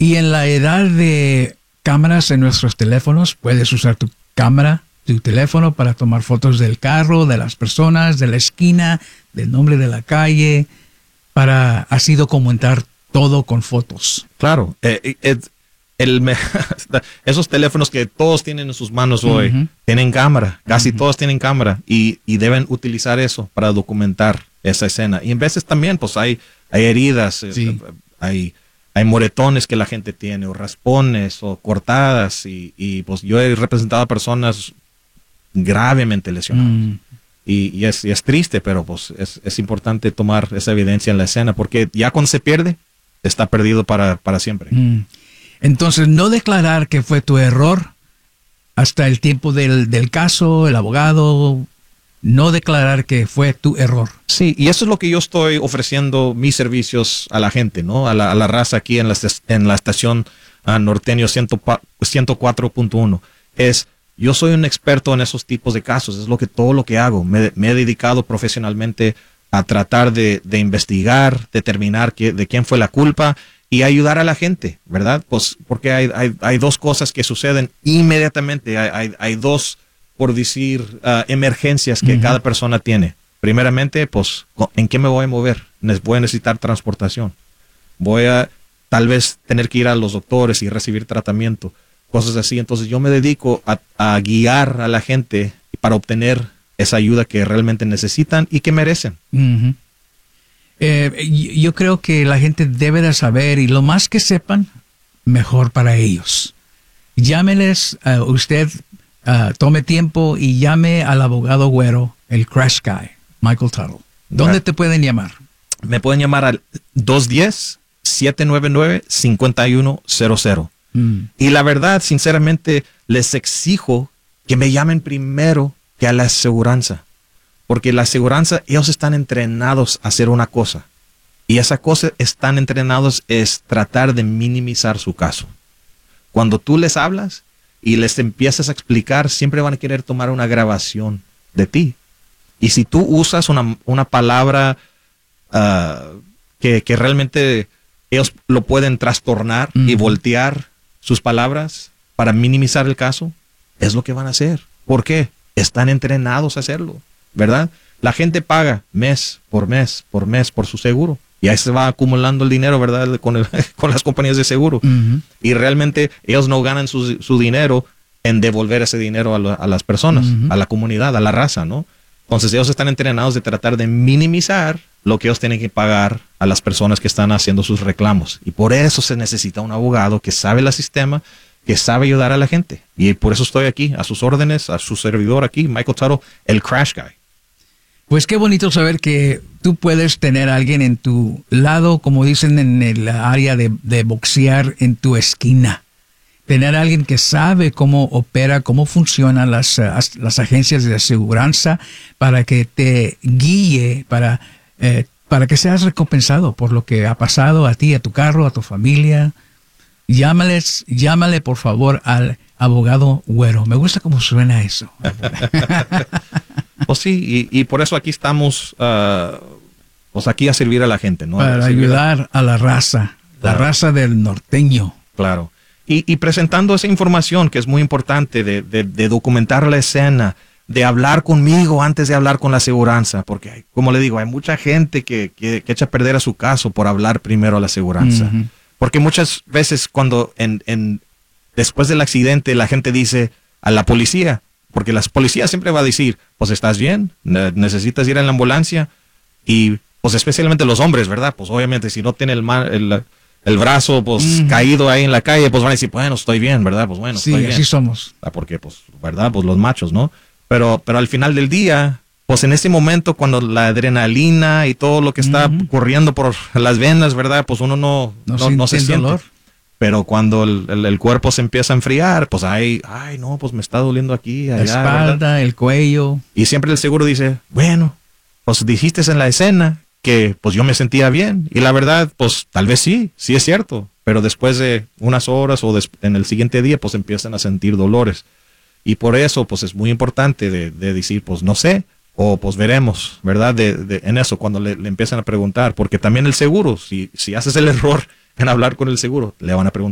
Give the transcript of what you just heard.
Y en la edad de cámaras en nuestros teléfonos, puedes usar tu cámara, tu teléfono para tomar fotos del carro, de las personas, de la esquina, del nombre de la calle, para así documentar todo con fotos. Claro, esos teléfonos que todos tienen en sus manos hoy tienen cámara, casi todos tienen cámara y deben utilizar eso para documentar esa escena. Y en veces también pues hay heridas, hay moretones que la gente tiene, o raspones, o cortadas, y pues yo he representado a personas gravemente lesionadas. Y es triste, pero pues es importante tomar esa evidencia en la escena, porque ya cuando se pierde, está perdido para siempre. Entonces, no declarar que fue tu error hasta el tiempo del caso, el abogado, no declarar que fue tu error. Sí, y eso es lo que yo estoy ofreciendo mis servicios a la gente, ¿no? A la raza aquí en la estación Norteño 104.1. Yo soy un experto en esos tipos de casos, es todo lo que hago. Me he dedicado profesionalmente a tratar de investigar, determinar de quién fue la culpa y ayudar a la gente, ¿verdad? Pues porque hay dos cosas que suceden inmediatamente. Hay dos, por decir, emergencias que cada persona tiene. Primeramente, pues, ¿en qué me voy a mover? Voy a necesitar transportación. Voy a tal vez tener que ir a los doctores y recibir tratamiento, cosas así. Entonces yo me dedico a guiar a la gente para obtener esa ayuda que realmente necesitan y que merecen. Yo creo que la gente debe de saber, y lo más que sepan, mejor para ellos. Llámeles, usted tome tiempo y llame al abogado güero, el Crash Guy, Michael Tuttle. ¿Dónde te pueden llamar? Me pueden llamar al 210-799-5100. Y la verdad, sinceramente, les exijo que me llamen primero que a la aseguranza. Porque la aseguranza, ellos están entrenados a hacer una cosa. Y esa cosa están entrenados es tratar de minimizar su caso. Cuando tú les hablas y les empiezas a explicar, siempre van a querer tomar una grabación de ti. Y si tú usas una palabra que realmente ellos lo pueden trastornar y voltear sus palabras para minimizar el caso, es lo que van a hacer. ¿Por qué? Están entrenados a hacerlo, ¿verdad? La gente paga mes por su seguro. Y ahí se va acumulando el dinero, ¿verdad? Con las compañías de seguro. Y realmente ellos no ganan su dinero en devolver ese dinero a las personas, a la comunidad, a la raza, ¿no? Entonces ellos están entrenados de tratar de minimizar lo que ellos tienen que pagar a las personas que están haciendo sus reclamos. Y por eso se necesita un abogado que sabe el sistema, que sabe ayudar a la gente. Y por eso estoy aquí, a sus órdenes, a su servidor aquí, Michael Tuttle, el Crash Guy. Pues qué bonito saber que tú puedes tener a alguien en tu lado, como dicen en el área de boxear, en tu esquina. Tener a alguien que sabe cómo opera, cómo funcionan las agencias de aseguranza, para que te guíe, para que seas recompensado por lo que ha pasado a ti, a tu carro, a tu familia. Llámale por favor al abogado güero. Me gusta cómo suena eso. Pues sí, y por eso aquí estamos, pues aquí a servir a la gente, ¿no? Para ayudar a la raza, la raza del norteño. Claro. Y presentando esa información que es muy importante de documentar la escena, de hablar conmigo antes de hablar con la aseguranza, porque como le digo, hay mucha gente que echa a perder a su caso por hablar primero a la aseguranza. Porque muchas veces cuando después del accidente la gente dice a la policía, porque la policía siempre va a decir, pues estás bien, necesitas ir en la ambulancia, y pues especialmente los hombres, ¿verdad? Pues obviamente si no tiene el brazo pues caído ahí en la calle, pues van a decir, bueno, estoy bien, ¿verdad? Pues bueno, estoy bien. Sí, así somos. Porque pues, ¿verdad? Pues los machos, ¿no? Pero al final del día, pues en ese momento cuando la adrenalina y todo lo que está corriendo por las venas, ¿verdad? Pues uno no se siente dolor. Pero cuando el cuerpo se empieza a enfriar, pues no, pues me está doliendo aquí, allá, la espalda, ¿verdad? El cuello. Y siempre el seguro dice, bueno, pues dijiste en la escena que pues yo me sentía bien. Y la verdad, pues tal vez sí es cierto. Pero después de unas horas o en el siguiente día, pues empiezan a sentir dolores. Y por eso, pues es muy importante de decir, pues no sé, o pues veremos, ¿verdad? En eso, cuando le empiezan a preguntar. Porque también el seguro, si haces el error en hablar con el seguro, le van a preguntar.